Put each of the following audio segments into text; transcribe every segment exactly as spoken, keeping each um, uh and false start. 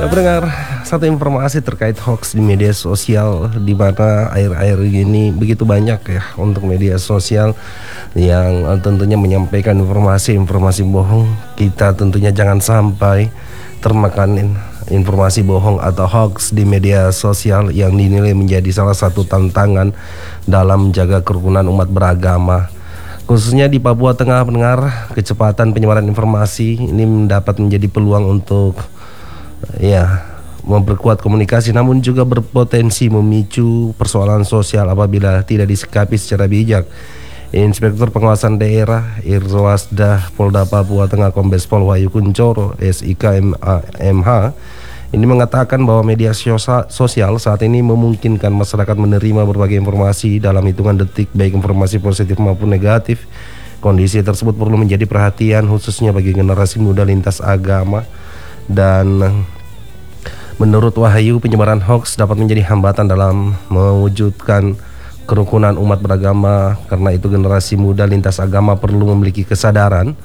Ya pendengar, satu informasi terkait hoax di media sosial, di mana akhir-akhir ini begitu banyak ya untuk media sosial yang eh, tentunya menyampaikan informasi-informasi bohong. Kita tentunya jangan sampai termakan informasi bohong atau hoax di media sosial yang dinilai menjadi salah satu tantangan dalam menjaga kerukunan umat beragama. Khususnya di Papua Tengah, pendengar, kecepatan penyebaran informasi ini mendapat menjadi peluang untuk ya memperkuat komunikasi, namun juga berpotensi memicu persoalan sosial apabila tidak disikapi secara bijak. Inspektur Pengawasan Daerah Irwasda Polda Papua Tengah Kombes Pol Wahyu Kuncoro S I K M H ini mengatakan bahwa media sosial saat ini memungkinkan masyarakat menerima berbagai informasi dalam hitungan detik, baik informasi positif maupun negatif. Kondisi tersebut perlu menjadi perhatian khususnya bagi generasi muda lintas agama. Dan menurut Wahyu, penyebaran hoax dapat menjadi hambatan dalam mewujudkan kerukunan umat beragama. Karena itu generasi muda lintas agama perlu memiliki kesadaran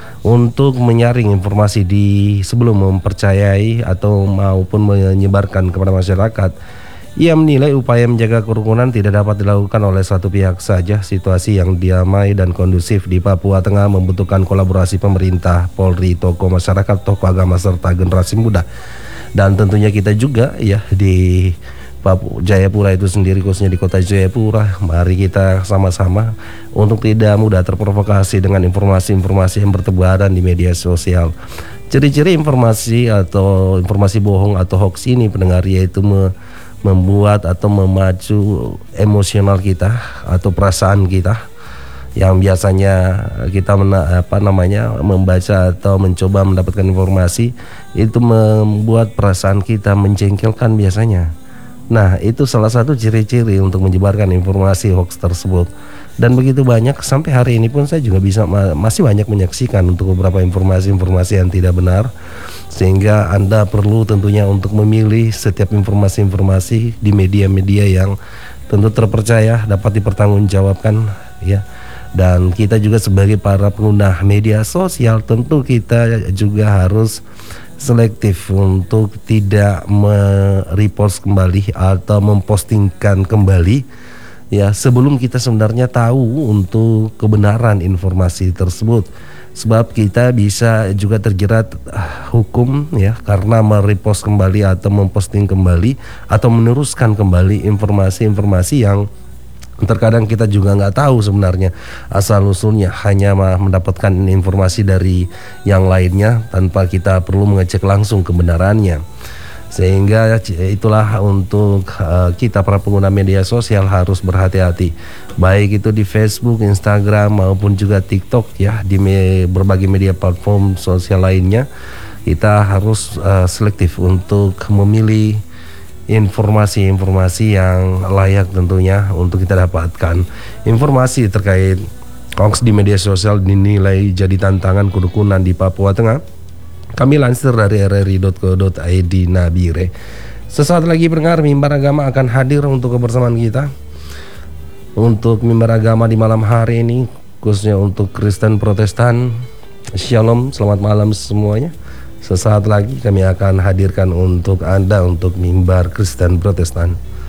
untuk menyaring informasi di sebelum mempercayai atau maupun menyebarkan kepada masyarakat. Ia menilai upaya menjaga kerukunan tidak dapat dilakukan oleh satu pihak saja. Situasi yang damai dan kondusif di Papua Tengah membutuhkan kolaborasi pemerintah, Polri, tokoh masyarakat, tokoh agama serta generasi muda. Dan tentunya kita juga ya di Papua Jayapura itu sendiri, khususnya di kota Jayapura, mari kita sama-sama untuk tidak mudah terprovokasi dengan informasi-informasi yang bertebaran di media sosial. Ciri-ciri informasi atau informasi bohong atau hoax ini, pendengar, yaitu me membuat atau memacu emosional kita atau perasaan kita yang biasanya kita mena, apa namanya membaca atau mencoba mendapatkan informasi itu membuat perasaan kita menjengkelkan biasanya. Nah, itu salah satu ciri-ciri untuk menyebarkan informasi hoax tersebut. Dan begitu banyak, sampai hari ini pun saya juga bisa ma masih banyak menyaksikan untuk beberapa informasi-informasi yang tidak benar. Sehingga Anda perlu tentunya untuk memilih setiap informasi-informasi di media-media yang tentu terpercaya, dapat dipertanggungjawabkan ya. Dan kita juga sebagai para pengguna media sosial tentu kita juga harus selektif untuk tidak merepost kembali atau mempostingkan kembali ya sebelum kita sebenarnya tahu untuk kebenaran informasi tersebut. Sebab kita bisa juga terjerat uh, hukum ya karena merepost kembali atau memposting kembali atau meneruskan kembali informasi-informasi yang terkadang kita juga nggak tahu sebenarnya asal usulnya, hanya mendapatkan informasi dari yang lainnya tanpa kita perlu mengecek langsung kebenarannya. Sehingga itulah untuk uh, kita para pengguna media sosial harus berhati-hati, baik itu di Facebook, Instagram maupun juga TikTok ya, di me berbagai media platform sosial lainnya. Kita harus uh, selektif untuk memilih informasi-informasi yang layak tentunya untuk kita dapatkan. Informasi terkait hoax di media sosial dinilai jadi tantangan kerukunan di Papua Tengah. Kami lansir dari r r i dot co dot i d Nabire. Sesaat lagi pendengar, mimbar agama akan hadir untuk kebersamaan kita. Untuk mimbar agama di malam hari ini, khususnya untuk Kristen Protestan. Shalom, selamat malam semuanya. Sesaat lagi kami akan hadirkan untuk Anda untuk mimbar Kristen Protestan.